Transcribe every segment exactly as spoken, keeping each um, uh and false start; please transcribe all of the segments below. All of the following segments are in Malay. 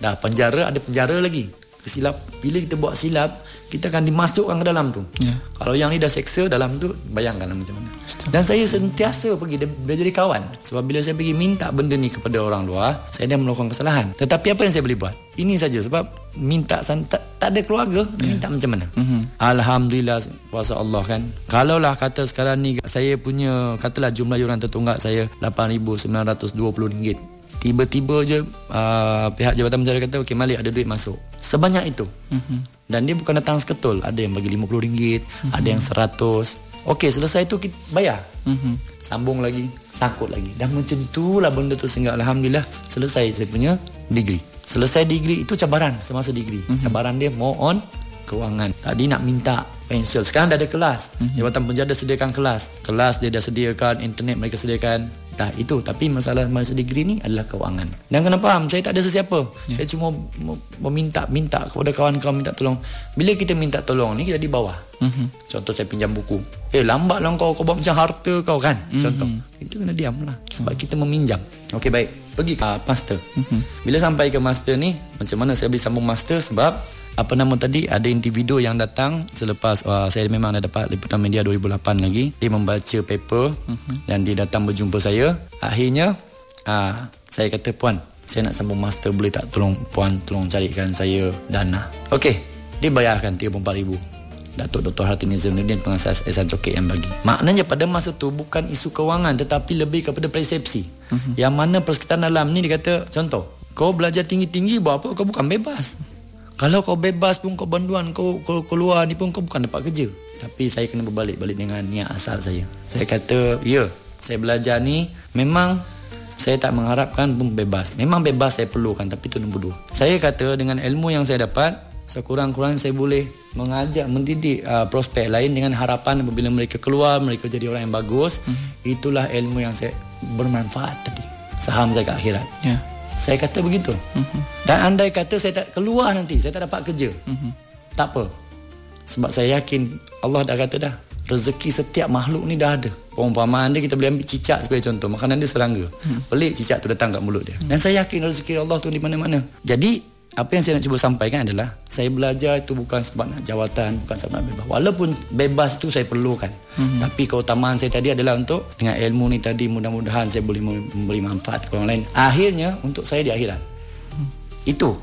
Dah penjara, ada penjara lagi. Kesilap, bila kita buat silap, kita akan dimasukkan ke dalam tu. Yeah. Kalau yang ni dah seksa dalam tu, bayangkan macam mana. Dan saya sentiasa pergi, dia, dia jadi kawan. Sebab bila saya pergi minta benda ni kepada orang luar, saya dah melakukan kesalahan. Tetapi apa yang saya boleh buat? Ini saja, sebab minta tak, tak ada keluarga, yeah. minta macam mana? Mm-hmm. Alhamdulillah, kuasa Allah kan. Kalaulah kata sekarang ni saya punya, katalah jumlah yuran tertunggak saya lapan ribu sembilan ratus dua puluh ringgit. Tiba-tiba je uh, pihak Jabatan Penjara kata, okey Malik, ada duit masuk. Sebanyak itu. Mm-hmm. Dan dia bukan datang seketul. Ada yang bagi lima puluh ringgit, mm-hmm. ada yang seratus. Okey, selesai tu kita bayar. Mm-hmm. Sambung lagi, sangkut lagi. Dan macam itulah benda tu sehingga Alhamdulillah selesai saya punya degree. Selesai degree itu cabaran semasa degree. Mm-hmm. Cabaran dia more on kewangan. Tadi nak minta pensel, sekarang dah ada kelas. Mm-hmm. Jabatan Penjara dah sediakan kelas. Kelas dia dah sediakan, internet mereka sediakan. Dah itu, tapi masalah masa degree ni adalah kewangan. Dan kena faham, saya tak ada sesiapa. Yeah. Saya cuma meminta minta kepada kawan-kawan minta tolong. Bila kita minta tolong ni, kita di bawah. Mm-hmm. Contoh saya pinjam buku. Eh lambatlah kau, kau buat macam harta kau kan. Mm-hmm. Contoh. Itu kena diam lah. Sebab mm-hmm. kita meminjam. Okey baik, pergi ke master. Mm-hmm. Bila sampai ke master ni, macam mana saya boleh sambung master? Sebab apa nama tadi, ada individu yang datang selepas uh, saya memang dah dapat liputan media dua ribu lapan lagi. Dia membaca paper uh-huh. dan dia datang berjumpa saya. Akhirnya uh, saya kata, puan, saya nak sambung master, boleh tak tolong puan tolong carikan saya dana? Okey, dia bayarkan tiga puluh empat ribu. Datuk Doktor Hartini Zainuddin, pengasas Ehsan Coket yang bagi. Maknanya pada masa tu bukan isu kewangan, tetapi lebih kepada persepsi. Uh-huh. Yang mana persekitaran dalam ni dia kata, contoh, kau belajar tinggi-tinggi buat apa? Kau bukan bebas. Kalau kau bebas pun, kau banduan, kau, kau keluar ni pun, kau bukan dapat kerja. Tapi saya kena berbalik-balik dengan niat asal saya. Saya kata, ya, saya belajar ni memang saya tak mengharapkan pun bebas. Memang bebas saya perlukan, tapi itu nombor dua. Saya kata dengan ilmu yang saya dapat, sekurang-kurang saya boleh mengajak, mendidik uh, prospek lain dengan harapan apabila mereka keluar, mereka jadi orang yang bagus. Mm-hmm. Itulah ilmu yang saya bermanfaat tadi. Saham saya ke akhirat. Ya. Yeah. Saya kata begitu. Mm-hmm. Dan andai kata saya tak keluar nanti, saya tak dapat kerja. Mm-hmm. Tak apa. Sebab saya yakin Allah dah kata dah, rezeki setiap makhluk ni dah ada. Perumpamaan dia, kita boleh ambil cicak sebagai contoh. Makanan dia serangga. Mm. Pelik cicak tu datang kat mulut dia. Mm. Dan saya yakin rezeki Allah tu di mana-mana. Jadi apa yang saya nak cuba sampaikan adalah, saya belajar itu bukan sebab nak jawatan, bukan sebab nak bebas. Walaupun bebas itu saya perlukan. Mm-hmm. Tapi keutamaan saya tadi adalah untuk, dengan ilmu ni tadi, mudah-mudahan saya boleh memberi manfaat ke orang lain. Akhirnya untuk saya di akhirat. Mm-hmm. Itu.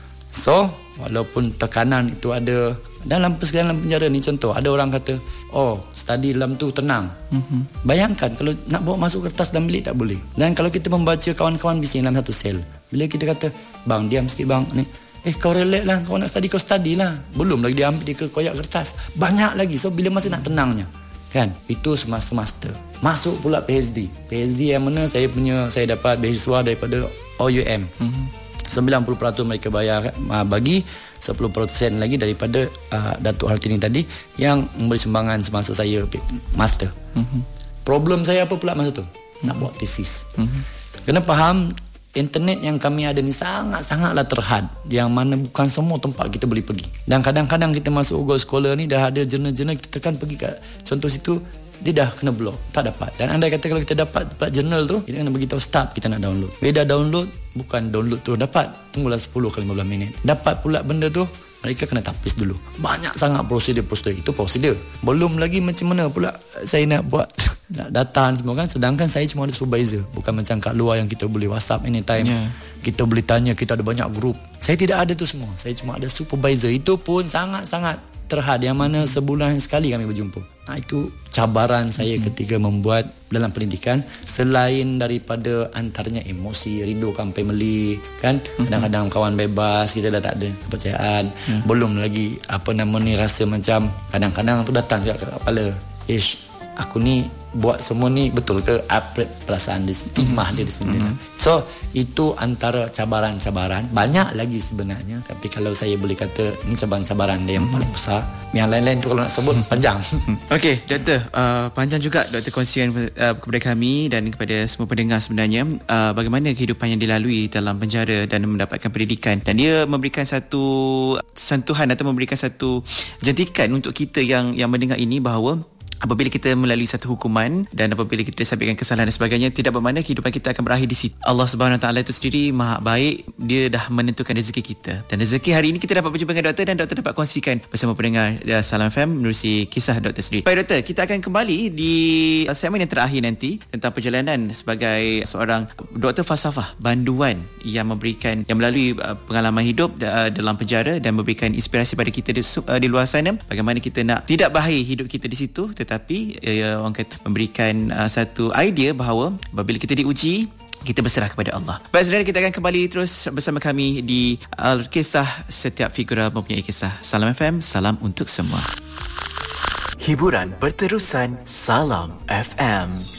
So, walaupun tekanan itu ada dalam persekitaran penjara ni, contoh, ada orang kata, oh, study dalam tu tenang. Mm-hmm. Bayangkan kalau nak bawa masuk kertas dalam bilik tak boleh. Dan kalau kita membaca kawan-kawan bising dalam satu sel, bila kita kata, bang, diam sikit bang ni, eh kau relax lah, kau nak study, kau study lah. Belum lagi dia ambil, dia koyak kertas, banyak lagi. So bila masa nak tenangnya, kan, itu semasa master. Masuk pula P H D. P H D yang mana saya punya, saya dapat beasiswa daripada O U M. Mm-hmm. sembilan puluh peratus mereka bayar, uh, bagi sepuluh peratus lagi daripada uh, Datuk Hartini tadi yang memberi sumbangan semasa saya master. Mm-hmm. Problem saya apa pula masa tu? Mm-hmm. Nak buat tesis. Mm-hmm. Kena faham, internet yang kami ada ni sangat-sangatlah terhad, yang mana bukan semua tempat kita boleh pergi. Dan kadang-kadang kita masuk Google Scholar ni dah ada jurnal-jurnal, kita kan pergi kat contoh situ, dia dah kena block, tak dapat. Dan andai kata kalau kita dapat dapat jurnal tu, kita kena beritahu start kita nak download. Bila download, bukan download tu dapat, tunggulah sepuluh ke lima belas minit. Dapat pula benda tu, mereka kena tapis dulu. Banyak sangat prosedur-prosedur. Itu prosedur. Belum lagi macam mana pula saya nak buat nak data semua kan. Sedangkan saya cuma ada supervisor. Bukan macam kat luar yang kita boleh WhatsApp anytime. Yeah. Kita boleh tanya, kita ada banyak grup. Saya tidak ada tu semua. Saya cuma ada supervisor. Itu pun sangat-sangat terhad, yang mana sebulan sekali kami berjumpa. Nah, itu cabaran saya mm-hmm. ketika membuat dalam pendidikan. Selain daripada antaranya emosi, rindukan family kan, mm-hmm. kadang-kadang kawan bebas, kita dah tak ada kepercayaan. mm. Belum lagi apa nama ni, rasa macam kadang-kadang tu datang juga ke kepala, ish, aku ni buat semua ni betul ke? Apa perasaan dia, timah dia di sini. Mm-hmm. So itu antara cabaran-cabaran. Banyak lagi sebenarnya, tapi kalau saya boleh kata ini cabaran-cabaran dia yang mm-hmm. paling besar. Yang lain-lain tu kalau nak sebut panjang. Okey, Doktor, uh, panjang juga Doktor kongsikan uh, kepada kami dan kepada semua pendengar sebenarnya, uh, bagaimana kehidupan yang dilalui dalam penjara dan mendapatkan pendidikan. Dan dia memberikan satu sentuhan atau memberikan satu jentikan untuk kita yang yang mendengar ini, bahawa apabila kita melalui satu hukuman dan apabila kita disabitkan kesalahan dan sebagainya, tidak bermakna kehidupan kita akan berakhir di situ. Allah Subhanahu Wa Taala itu sendiri maha baik. Dia dah menentukan rezeki kita, dan rezeki hari ini kita dapat berjumpa dengan doktor dan doktor dapat kongsikan bersama pendengar Salam F M menerusi kisah doktor sendiri. Baik doktor, kita akan kembali di segmen yang terakhir nanti tentang perjalanan sebagai seorang doktor falsafah banduan yang memberikan yang melalui pengalaman hidup dalam penjara dan memberikan inspirasi pada kita di, di luar sana, bagaimana kita nak tidak berakhir hidup kita di situ, tetapi ya, orang kata memberikan uh, satu idea bahawa apabila kita diuji, kita berserah kepada Allah. Baik saudara, kita akan kembali terus bersama kami di uh, kisah setiap figura mempunyai kisah. Salam F M, salam untuk semua. Hiburan berterusan. Salam F M.